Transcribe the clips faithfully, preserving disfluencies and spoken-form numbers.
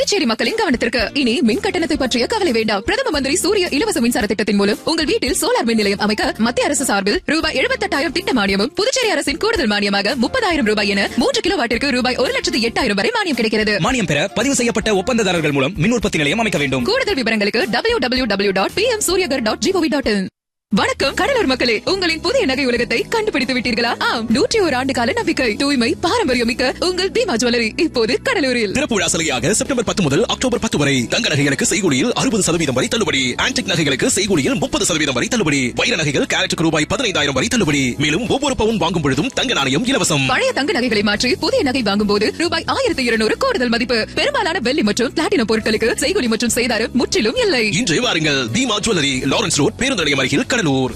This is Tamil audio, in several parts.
புதுச்சேரி மக்களின் கவனத்திற்கு. இனி மின் கட்டணத்தை பற்றிய கவலை வேண்டாம். பிரதம மந்திரி சூரிய இலவச மின்சார திட்டத்தின் மூலம் உங்கள் வீட்டில் சோலார் மின் நிலையம் அமைக்க மத்திய அரசு சார்பில் ரூபாய் எழுபத்தெட்டாயிரம் திட்ட மானியமும், புதுச்சேரி அரசின் கூடுதல் மானியமாக முப்பதாயிரம் ரூபாய் என மூன்று கிலோ வாட்டிற்கு ரூபாய் ஒரு லட்சத்து எட்டாயிரம் வரை மானியம் கிடைக்கிறது. மானியம் பெற பதிவு செய்யப்பட்ட ஒப்பந்ததாரர்கள் மூலம் மின் உற்பத்தி நிலையம் அமைக்க வேண்டும். கூடுதல் விவரங்களுக்கு W W W dot B M Surya Ghar dot gov dot in. வணக்கம் கடலூர் மக்களே, உங்களின் புதிய நகை உலகத்தை கண்டுபிடித்து விட்டீர்களா? ஆம், நூற்றி ஒரு ஆண்டு கால நம்பிக்கை, தூய்மை, பாரம்பரியம் மிக்க உங்கள் பீமா ஜுவல்லரி இப்போது கடலூரில். திறப்பு விழா சலுகையாக செப்டம்பர் பத்து முதல் அக்டோபர் பத்து வரை தங்க நகைகளுக்கு செய்கூலியில் அறுபது சதவீதம் வரை தள்ளுபடி. ஆன்டிக் நகைகளுக்கு செய்கூலியில் முப்பது சதவீதம் வரை தள்ளுபடி. வைர நகைகள் கேரட்டுக்கு ரூபாய் பதினைந்தாயிரம் வரை தள்ளுபடி. மேலும் ஒவ்வொரு பவுன் வாங்கும் பொழுதும் தங்க நாணயம் இலவசம். பழைய தங்க நகைகளை மாற்றி புதிய நகை வாங்கும் போது ரூபாய் ஆயிரத்தி இருநூறு கூடுதல் மதிப்பு. பெரும்பாலான வெள்ளி மற்றும் பிளாட்டினம் பொருட்களுக்கு செய்கூலி மற்றும் செய்தாரம் முற்றிலும் இல்லை. இன்றே வாருங்கள், பீமா ஜுவல்லரி, லாரன்ஸ் ரோட், பேருந்து நிலையம் அருகில், கடலூர்.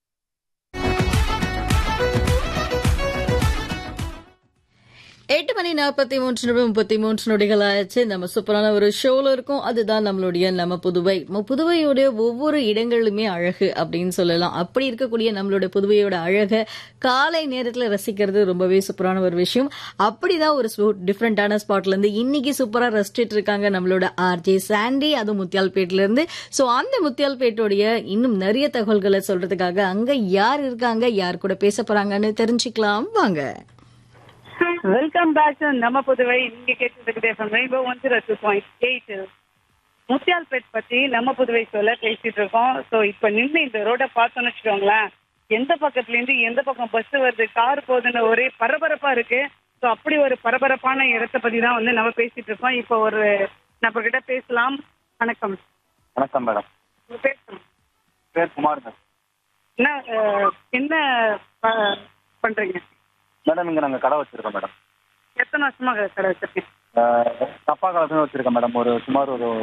எட்டு மணி நாற்பத்தி மூன்று நிமிடம் முப்பத்தி மூன்று நொடிகள் ஆயிடுச்சு. நம்ம சூப்பரான ஒரு ஷோல இருக்கும். அதுதான் நம்மளுடைய நம்ம புதுவை. புதுவையோட ஒவ்வொரு இடங்களுமே அழகு அப்படின்னு சொல்லலாம். அப்படி இருக்கக்கூடிய நம்மளோட புதுவையோட அழக காலை நேரத்துல ரசிக்கிறது ரொம்பவே சூப்பரான ஒரு விஷயம். அப்படிதான் ஒரு டிஃப்ரெண்டான ஸ்பாட்ல இருந்து இன்னைக்கு சூப்பரா ரசிச்சிட்டு இருக்காங்க நம்மளோட ஆர்ஜே சாண்டி, அதுவும் முத்தியால்பேட்ல இருந்து. சோ அந்த முத்தியால்பேட்டோடைய இன்னும் நிறைய தகவல்களை சொல்றதுக்காக அங்க யார் இருக்காங்க, யார் கூட பேச போறாங்கன்னு தெரிஞ்சுக்கலாம் வாங்க. வெல்கம் பேக் டு நம்ம புதுவை. நீங்க கேட்டு rainbow one zero two point eight Muthialpet பத்தி நம்ம புதுவை சொல்ல பேசிட்டு இருக்கோம். ஸோ இப்போ நின்று இந்த ரோட பார்த்தோன்னு வச்சுக்கோங்களேன், எந்த பக்கத்துல இருந்து எந்த பக்கம் பஸ் வருது, கார் போகுதுன்னு ஒரே பரபரப்பா இருக்கு. ஸோ அப்படி ஒரு பரபரப்பான இடத்தை பத்தி தான் வந்து நம்ம பேசிட்டு இருக்கோம். இப்போ ஒரு நம்ம கிட்ட பேசலாம். வணக்கம். வணக்கம் மேடம். உங்க பேர் சொல்லுங்க. பேர் குமார் மேடம். என்ன அஹ், என்ன ப- பண்றீங்க மேடம் இங்கே நாங்கள் கடை வச்சிருக்கோம் மேடம். எத்தனை வருஷமா கடை வச்சிருக்கீங்க? அஹ், அப்பா காலத்துல வச்சிருக்கோம் மேடம். ஒரு சுமார் ஒரு